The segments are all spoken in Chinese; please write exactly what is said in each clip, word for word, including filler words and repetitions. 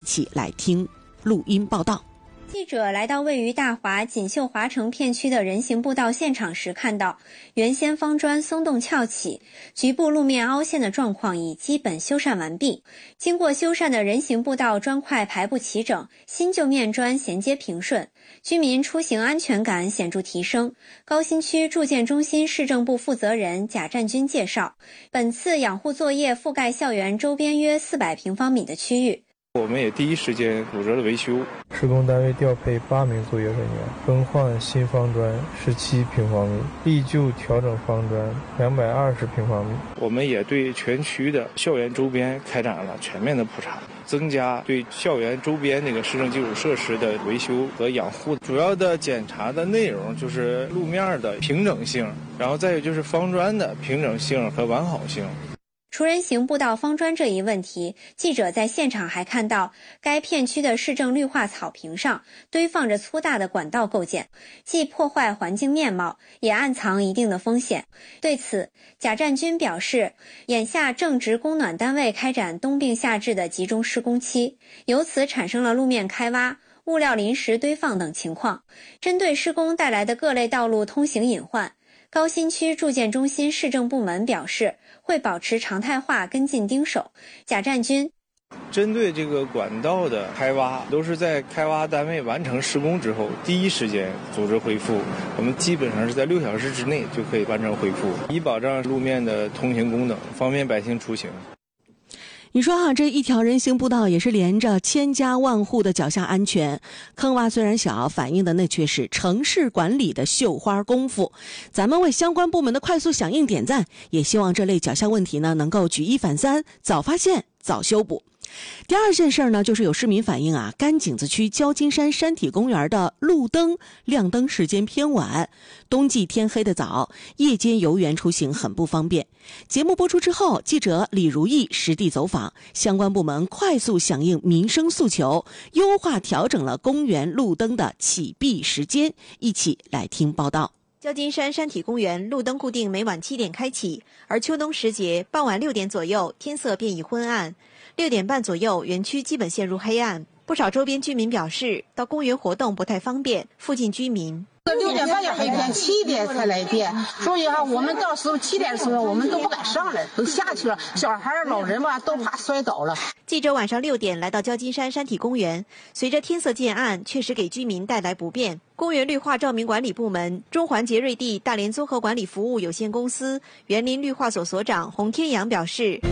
起来听录音报道。 记者来到位于大华锦绣华城片区的人行步道现场时，看到原先方砖松动翘起，局部路面凹陷的状况已基本修缮完毕。经过修缮的人行步道砖块排布齐整，新旧面砖衔接平顺，居民出行安全感显著提升。高新区住建中心市政部负责人贾占军介绍，本次养护作业覆盖校园周边约四百平方米的区域。 我们也第一时间组织了维修， 施工单位调配八名作业人员，更换新方砖十七平方米，立旧调整方砖两百二十平方米。 我们也对全区的校园周边开展了全面的普查，增加对校园周边那个市政基础设施的维修和养护。主要的检查的内容就是路面的平整性，然后再有就是方砖的平整性和完好性。 除人行步道方砖这一问题，记者在现场还看到该片区的市政绿化草坪上堆放着粗大的管道构件，既破坏环境面貌，也暗藏一定的风险。对此，贾占军表示，眼下正值供暖单位开展冬病夏治的集中施工期，由此产生了路面开挖、物料临时堆放等情况。针对施工带来的各类道路通行隐患，高新区住建中心市政部门表示，会保持常态化跟进盯守。贾占军针对这个管道的开挖，都是在开挖单位完成施工之后第一时间组织恢复，我们基本上是在六小时之内就可以完成恢复，以保障路面的通行功能，方便百姓出行。 你说哈、啊，这一条人行步道也是连着千家万户的脚下安全。坑洼虽然小，反映的那却是城市管理的绣花功夫。咱们为相关部门的快速响应点赞，也希望这类脚下问题呢能够举一反三，早发现早修补。第二件事呢，就是有市民反映啊，甘井子区焦金山山体公园的路灯亮灯时间偏晚，冬季天黑的早，夜间游园出行很不方便。节目播出之后，记者李如意实地走访，相关部门快速响应民生诉求，优化调整了公园路灯的启闭时间。一起来听报道。 焦金山山体公园路灯固定每晚七点开启，而秋冬时节傍晚六点左右天色便已昏暗，六点半左右园区基本陷入黑暗。不少周边居民表示，到公园活动不太方便。附近居民六点半也黑天，七点才来电，所以啊，我们到时候七点的时候，我们都不敢上来，都下去了。小孩、老人吧，都怕摔倒了。 记者晚上六点来到焦金山山体公园，随着天色渐暗，确实给居民带来不便。公园绿化照明管理部门中环杰瑞地大连综合管理服务有限公司园林绿化所所长洪天阳表示。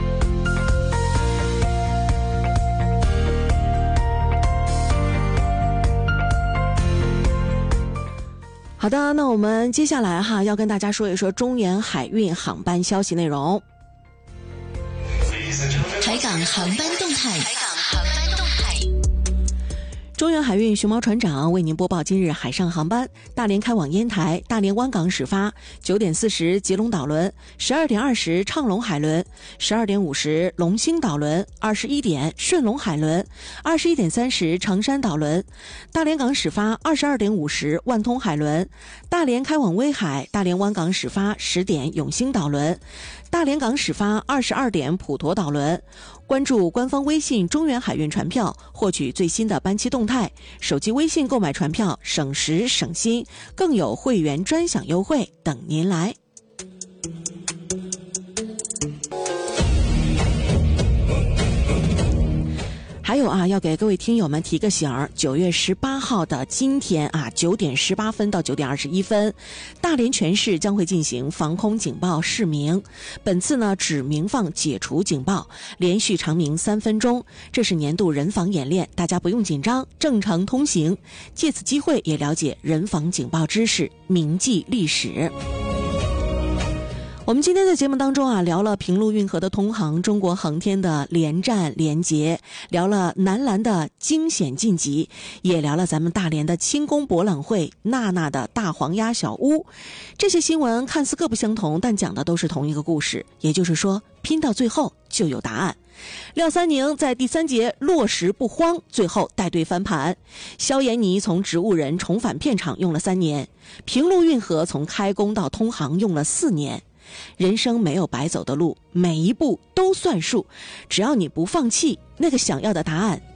好的，那我们接下来哈要跟大家说一说中远海运航班消息内容。 台港航班动态。台港航班动态。 中远海运熊猫船长为您播报今日海上航班：大连开往烟台，大连湾港始发，九点四十捷龙岛轮，十二点二十畅龙海轮，十二点五十龙兴岛轮，二十一点顺龙海轮，二十一点三十长山岛轮。大连港始发二十二点五十万通海轮，大连开往威海，大连湾港始发十点永兴岛轮，大连港始发二十二点普陀岛轮。关注官方微信中远海运船票，获取最新的班期动态。手机微信购买船票，省时省心，更有会员专享优惠等您来。还有啊，要给各位听友们提个醒儿，九月十八号的今天啊，九点十八分到九点二十一分，大连全市将会进行防空警报示鸣。本次呢，只鸣放解除警报，连续长鸣三分钟。这是年度人防演练，大家不用紧张，正常通行。借此机会也了解人防警报知识，铭记历史。我们今天在节目当中啊，聊了平陆运河的通航，中国航天的连战连捷，聊了男篮的惊险晋级，也聊了咱们大连的轻功博览会，娜娜的大黄鸭小屋。这些新闻看似各不相同，但讲的都是同一个故事，也就是说，拼到最后就有答案。廖三宁在第三节落实不慌，最后带队翻盘。肖延妮从植物人重返片场用了三年，平陆运河从开工到通航用了四年。人生没有白走的路，每一步都算数，只要你不放弃，那个想要的答案